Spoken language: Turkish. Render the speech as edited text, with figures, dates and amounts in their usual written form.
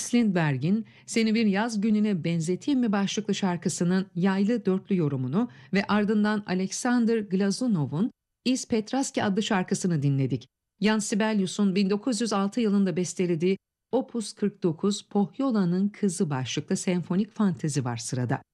Mats Lindberg'in Seni Bir Yaz Gününe Benzeteyim mi başlıklı şarkısının yaylı dörtlü yorumunu ve ardından Alexander Glazunov'un Is Petraski adlı şarkısını dinledik. Jan Sibelius'un 1906 yılında bestelediği Opus 49 Pohyola'nın Kızı başlıklı senfonik fantezi var sırada.